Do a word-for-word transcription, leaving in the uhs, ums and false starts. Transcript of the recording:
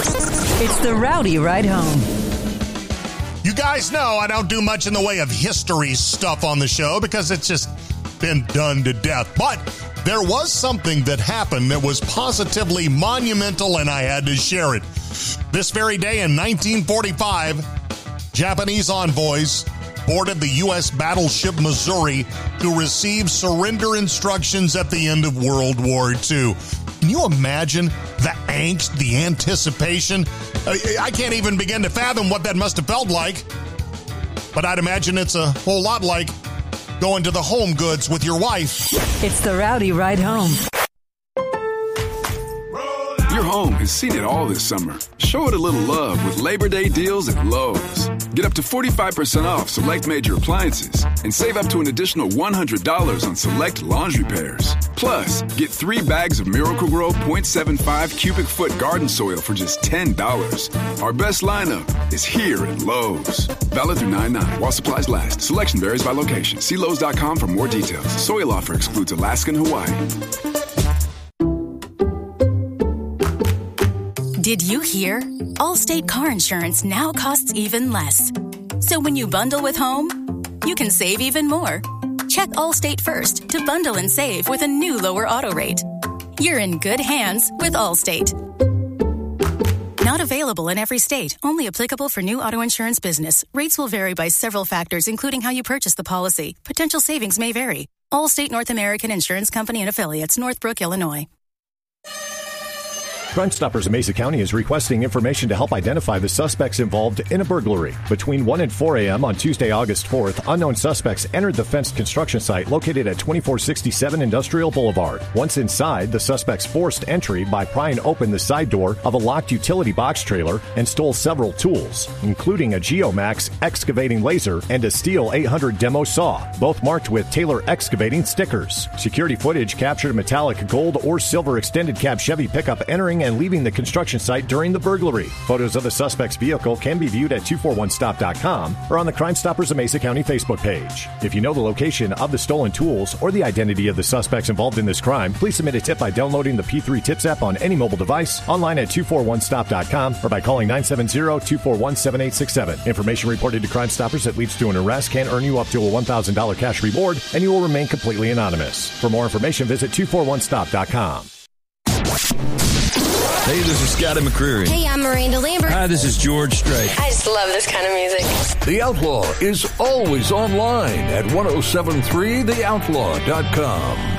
It's the Rowdy Ride Home. You guys know I don't do much in the way of history stuff on the show because it's just been done to death. But there was something that happened that was positively monumental, and I had to share it. This very day in nineteen forty-five, Japanese envoys boarded the U S battleship Missouri to receive surrender instructions at the end of World War Two. Can you imagine the angst, the anticipation? I can't even begin to fathom what that must have felt like. But I'd imagine it's a whole lot like going to the Home Goods with your wife. It's the Rowdy Ride Home. Your home has seen it all this summer. Show it a little love with Labor Day deals at Lowe's. Get up to forty-five percent off select major appliances and save up to an additional one hundred dollars on select laundry pairs. Plus, get three bags of Miracle-Gro point seven five cubic foot garden soil for just ten dollars. Our best lineup is here at Lowe's. Valid through nine nine while supplies last. Selection varies by location. See Lowe's dot com for more details. Soil offer excludes Alaska and Hawaii. Did you hear? Allstate car insurance now costs even less. So when you bundle with home, you can save even more. Check Allstate first to bundle and save with a new lower auto rate. You're in good hands with Allstate. Not available in every state. Only applicable for new auto insurance business. Rates will vary by several factors, including how you purchase the policy. Potential savings may vary. Allstate North American Insurance Company and Affiliates, Northbrook, Illinois. Crime Stoppers of Mesa County is requesting information to help identify the suspects involved in a burglary. Between one and four a.m. on Tuesday, August fourth, unknown suspects entered the fenced construction site located at twenty-four sixty-seven Industrial Boulevard. Once inside, the suspects forced entry by prying open the side door of a locked utility box trailer and stole several tools, including a Geomax excavating laser and a Steel eight hundred demo saw, both marked with Taylor Excavating stickers. Security footage captured a metallic gold or silver extended cab Chevy pickup entering and leaving the construction site during the burglary. Photos of the suspect's vehicle can be viewed at two four one stop dot com or on the Crime Stoppers of Mesa County Facebook page. If you know the location of the stolen tools or the identity of the suspects involved in this crime, please submit a tip by downloading the P three Tips app on any mobile device, online at two four one stop dot com, or by calling nine seven zero, two four one, seven eight six seven. Information reported to Crime Stoppers that leads to an arrest can earn you up to a one thousand dollars cash reward, and you will remain completely anonymous. For more information, visit two four one stop dot com. Hey, this is Scotty McCreery. Hey, I'm Miranda Lambert. Hi, this is George Strait. I just love this kind of music. The Outlaw is always online at ten seventy-three the outlaw dot com.